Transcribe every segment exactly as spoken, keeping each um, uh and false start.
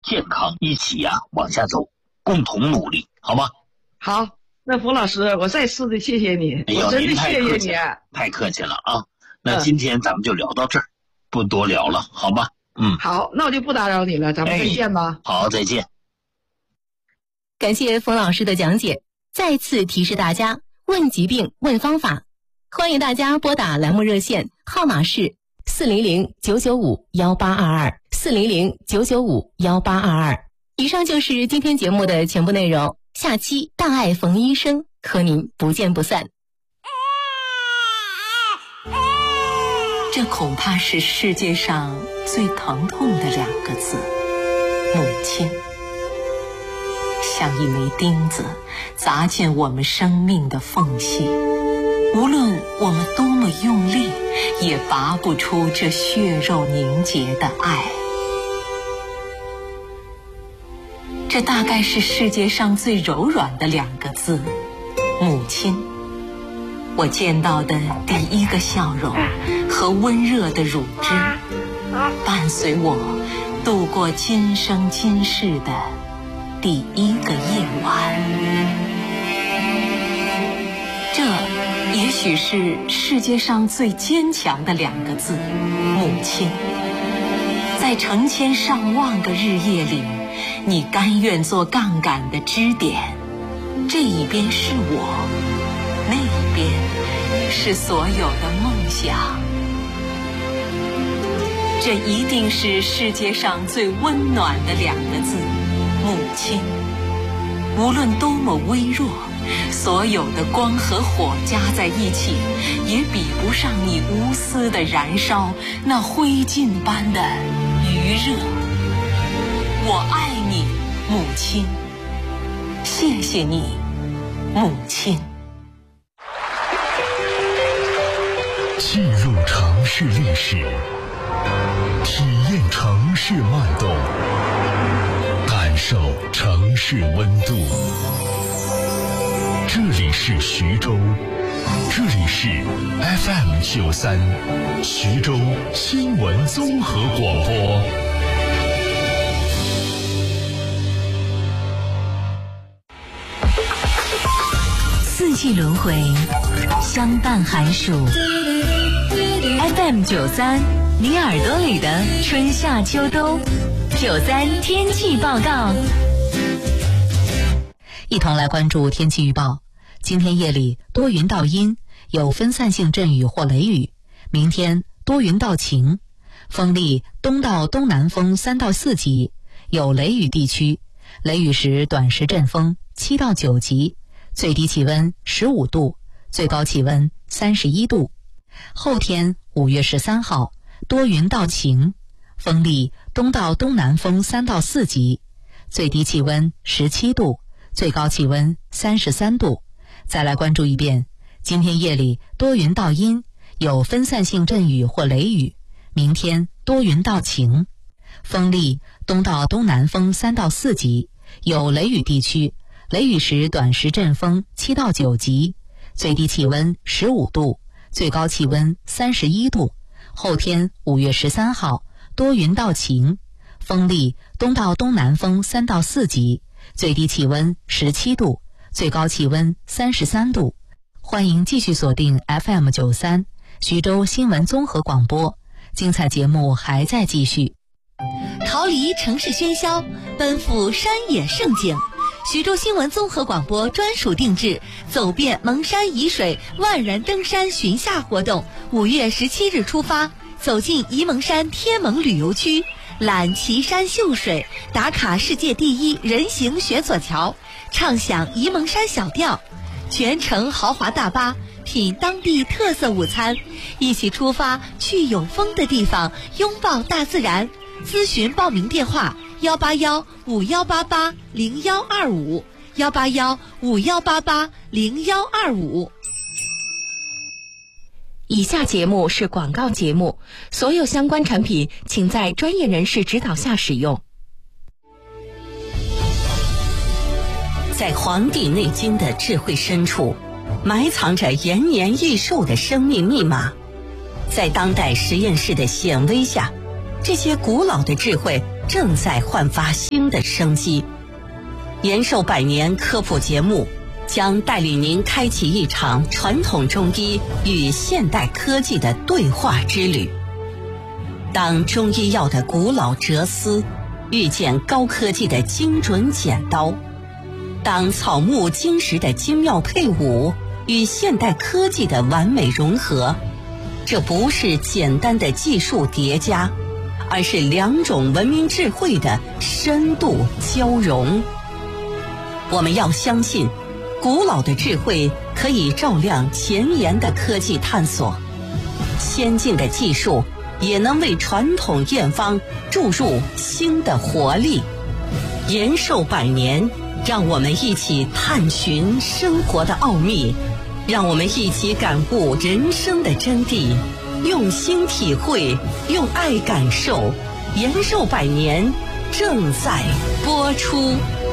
健康，一起呀、啊、往下走，共同努力，好吗？ 好，那冯老师，我再次的谢谢你， 哎呦， 我真的您太谢谢客气了， 你， 太客气了啊！那今天咱们就聊到这儿，嗯、不多聊了，好吧？嗯， 好，那我就不打扰你了，咱们再见吧。 哎、好，再见。 感谢冯老师的讲解。再次提示大家，问疾病问方法，欢迎大家拨打栏目热线，号码是四零零九九五幺八二二四零零九九五幺八二二。以上就是今天节目的全部内容，下期大爱冯医生和您不见不散。 这恐怕是世界上最疼痛的两个字，母亲。像一枚钉子砸进我们生命的缝隙，无论我们多么用力，也拔不出这血肉凝结的爱。这大概是世界上最柔软的两个字，母亲。我见到的第一个笑容和温热的乳汁，伴随我度过今生今世的第一个夜晚。这也许是世界上最坚强的两个字，母亲。在成千上万个日夜里，你甘愿做杠杆的支点，这一边是我，那一边是所有的梦想。这一定是世界上最温暖的两个字，母亲。无论多么微弱，所有的光和火加在一起，也比不上你无私的燃烧那灰烬般的余热。我爱你，母亲，谢谢你，母亲。 进入城市历史，体验城市脉动，感受城市温度。这里是徐州，这里是 F M 九三，徐州新闻综合广播。 四季轮回，相伴寒暑。F M 九三，你耳朵里的春夏秋冬。九三天气报告， 一同来关注天气预报。今天夜里多云到阴，有分散性阵雨或雷雨。明天多云到晴，风力东到东南风三到四级，有雷雨地区，雷雨时短时阵风七到九级，最低气温十五度，最高气温三十一度。后天五月十三号多云到晴，风力东到东南风三到四级，最低气温十七度，最高气温三十三度。再来关注一遍，今天夜里多云到阴，有分散性阵雨或雷雨。明天多云到晴，风力东到东南风三到四级，有雷雨地区，雷雨时短时阵风七到九级，最低气温十五度，最高气温三十一度。后天五月十三号多云到晴，风力东到东南风三到四级，最低气温十七度，最高气温三十三度。欢迎继续锁定 F M 九三，徐州新闻综合广播，精彩节目还在继续。 逃离城市喧嚣，奔赴山野胜景。徐州新闻综合广播专属定制走遍蒙山沂水万人登山巡夏活动，五月十七日出发，走进沂蒙山天蒙旅游区，览奇山秀水，打卡世界第一人行悬索桥，畅享沂蒙山小调，全程豪华大巴，品当地特色午餐，一起出发去有风的地方，拥抱大自然。咨询报名电话：幺八幺五幺八八零幺二五，幺八幺五幺八八零幺二五。 以下节目是广告节目，所有相关产品请在专业人士指导下使用。 在《黄帝内经》的智慧深处，埋藏着延年益寿的生命密码。在当代实验室的显微下，这些古老的智慧正在焕发新的生机。延寿百年科普节目将带领您开启一场传统中医与现代科技的对话之旅。当中医药的古老哲思遇见高科技的精准剪刀，当草木金石的精妙配伍与现代科技的完美融合，这不是简单的技术叠加，而是两种文明智慧的深度交融。我们要相信，古老的智慧可以照亮前沿的科技探索，先进的技术也能为传统验方注入新的活力。延寿百年，让我们一起探寻生活的奥秘，让我们一起感悟人生的真谛，用心体会，用爱感受。延寿百年正在播出。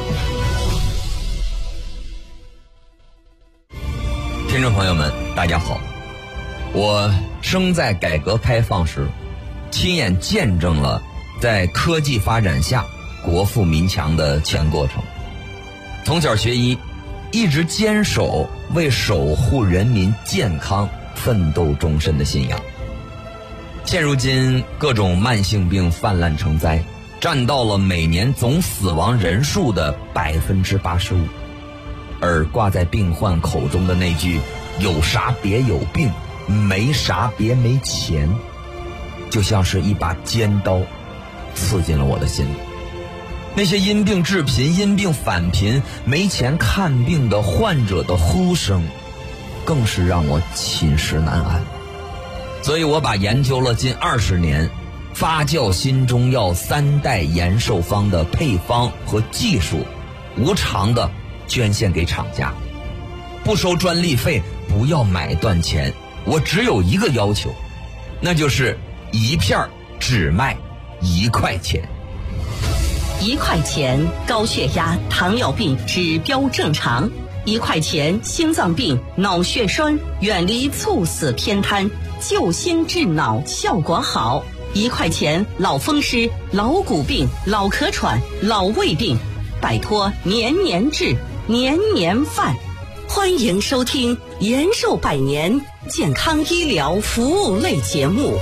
听众朋友们，大家好，我生在改革开放时，亲眼见证了在科技发展下国富民强的全过程。从小学医，一直坚守为守护人民健康奋斗终身的信仰。现如今各种慢性病泛滥成灾，占到了每年总死亡人数的百分之八十五。而挂在病患口中的那句“有啥别有病，没啥别没钱”，就像是一把尖刀，刺进了我的心里。那些因病致贫、因病返贫、没钱看病的患者的呼声，更是让我寝食难安。所以我把研究了近二十年发酵新中药三代延寿方的配方和技术，无偿的捐献给厂家，不收专利费，不要买断钱。我只有一个要求，那就是一片只卖一块钱。 一块钱高血压、糖尿病指标正常，一块钱心脏病、脑血栓远离猝死偏瘫，救心治脑效果好。一块钱老风湿、老骨病、老咳喘、老胃病，摆脱年年治、年年犯。欢迎收听延寿百年健康医疗服务类节目。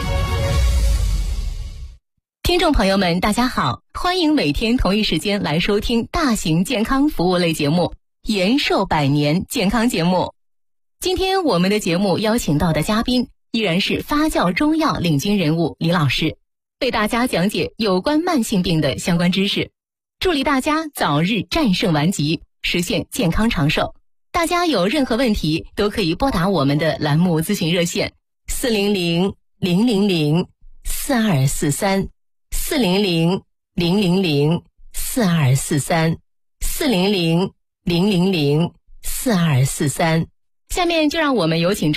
听众朋友们，大家好，欢迎每天同一时间来收听大型健康服务类节目延寿百年健康节目。今天我们的节目邀请到的嘉宾依然是发酵中药领军人物李老师，为大家讲解有关慢性病的相关知识，助力大家早日战胜顽疾，实现健康长寿。大家有任何问题都可以拨打我们的栏目咨询热线四零零零零零四二四三四零零零零零四二四三四零零零零零四二四三。下面就让我们有请